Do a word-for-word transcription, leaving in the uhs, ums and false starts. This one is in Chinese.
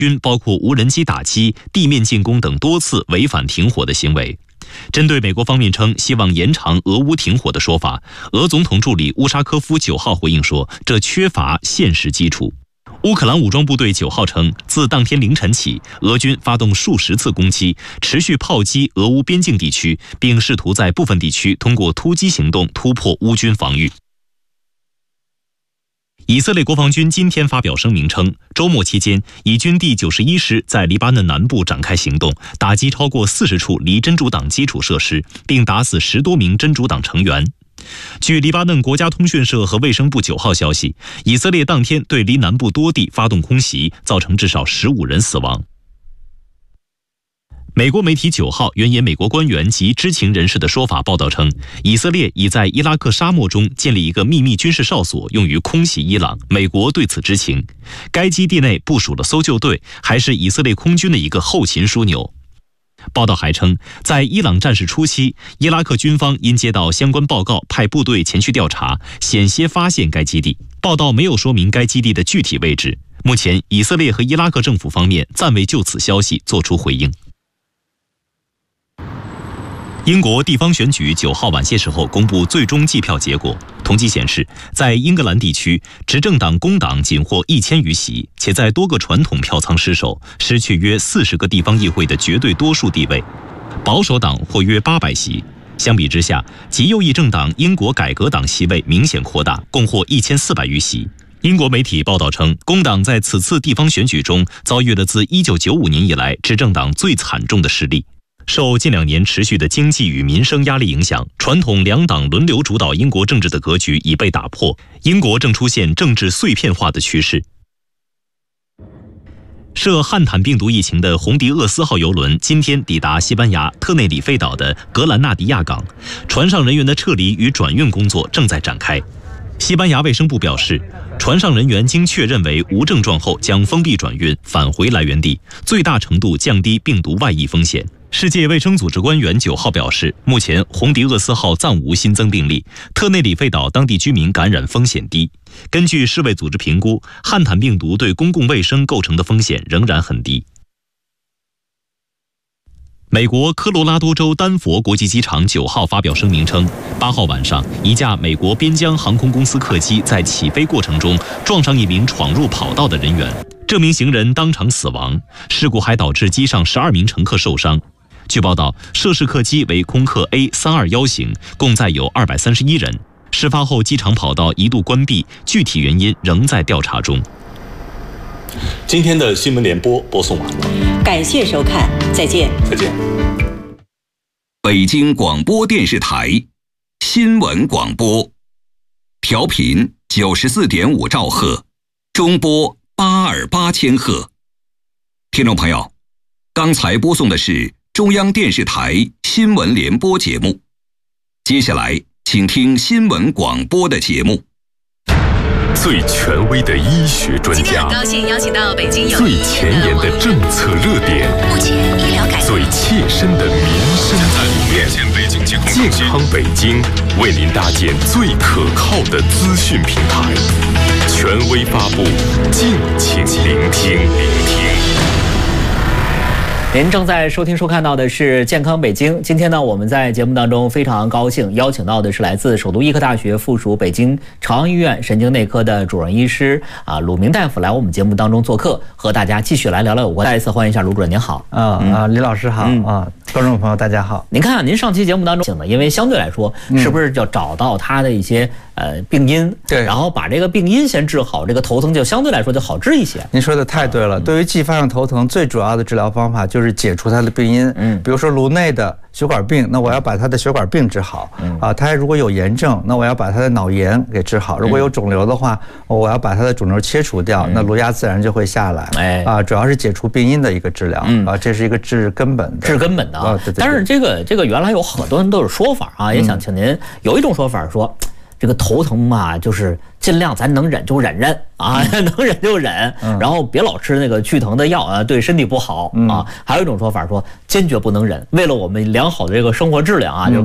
军包括无人机打击、地面进攻等多次违反停火的行为。针对美国方面称希望延长俄乌停火的说法，俄总统助理乌沙科夫九号回应说，这缺乏现实基础。乌克兰武装部队九号称，自当天凌晨起，俄军发动数十次攻击，持续炮击俄乌边境地区，并试图在部分地区通过突击行动突破乌军防御。以色列国防军今天发表声明称，周末期间，以军第九十一师在黎巴嫩南部展开行动，打击超过四十处离真主党基础设施，并打死十多名真主党成员。据黎巴嫩国家通讯社和卫生部九号消息，以色列当天对黎南部多地发动空袭，造成至少十五人死亡。美国媒体九号援引美国官员及知情人士的说法报道称，以色列已在伊拉克沙漠中建立一个秘密军事哨所，用于空袭伊朗。美国对此知情，该基地内部署了搜救队，还是以色列空军的一个后勤枢纽。报道还称，在伊朗战事初期，伊拉克军方因接到相关报告，派部队前去调查，险些发现该基地。报道没有说明该基地的具体位置。目前，以色列和伊拉克政府方面暂未就此消息作出回应。英国地方选举九号晚些时候公布最终计票结果，统计显示，在英格兰地区，执政党工党仅获一千余席，且在多个传统票仓失守，失去约四十个地方议会的绝对多数地位。保守党获约八百席。相比之下，极右翼政党英国改革党席位明显扩大，共获一千四百余席。英国媒体报道称，工党在此次地方选举中遭遇了自一九九五年以来执政党最惨重的失利。受近两年持续的经济与民生压力影响，传统两党轮流主导英国政治的格局已被打破，英国正出现政治碎片化的趋势。涉汉坦病毒疫情的红迪厄斯号邮轮今天抵达西班牙特内里费岛的格兰纳迪亚港，船上人员的撤离与转运工作正在展开。西班牙卫生部表示，船上人员经确认为无症状后将封闭转运返回来源地，最大程度降低病毒外溢风险。世界卫生组织官员九号表示，目前红迪厄斯号暂无新增病例，特内里费岛当地居民感染风险低。根据世卫组织评估，汉坦病毒对公共卫生构成的风险仍然很低。美国科罗拉多州丹佛国际机场九号发表声明称，八号晚上，一架美国边疆航空公司客机在起飞过程中撞上一名闯入跑道的人员，这名行人当场死亡。事故还导致机上十二名乘客受伤。据报道，涉事客机为空客 A 三二一 型，共载有二百三十一人。事发后，机场跑道一度关闭，具体原因仍在调查中。 今天的新闻联播播送完了， 感谢收看，再见。 再见。 北京广播电视台新闻广播，调频九十四点五兆赫，中波八二八千赫。听众朋友，刚才播送的是中央电视台新闻联播节目，接下来请听新闻广播的节目。 最权威的医学专家， 今天很高兴邀请到北京有最前沿的政策热点， 目前医疗改革最切身的民生体验。健康北京为您搭建最可靠的资讯平台，权威发布，敬请聆听。聆听。 您正在收听收看到的是健康北京。今天呢，我们在节目当中非常高兴邀请到的是来自首都医科大学附属北京朝阳医院神经内科的主任医师啊鲁明大夫来我们节目当中做客，和大家继续来聊聊有关。再一次欢迎一下鲁主任，您好。 啊、嗯、啊，李老师好、嗯、啊，观众朋友大家好。 您看、啊、您上期节目当中，因为相对来说，是不是就找到他的一些呃病因， 对， 然后把这个病因先治好，这个头疼就相对来说就好治一些。 您说的太对了，嗯、对于继发性头疼，最主要的治疗方法就是解除它的病因。嗯，比如说颅内的血管病，那我要把它的血管病治好。嗯啊，它如果有炎症，那我要把它的脑炎给治好。如果有肿瘤的话，我要把它的肿瘤切除掉，嗯、那颅压自然就会下来。哎啊，主要是解除病因的一个治疗。嗯啊，这是一个治根本的， 治根本的啊。对对对。但是这个这个原来有很多人都有说法啊，也想请您有一种说法说。这个头疼嘛，就是尽量咱能忍就忍忍啊，嗯、能忍就忍，嗯、然后别老吃那个去疼的药啊，对身体不好啊。嗯、还有一种说法说，坚决不能忍，为了我们良好的这个生活质量啊，就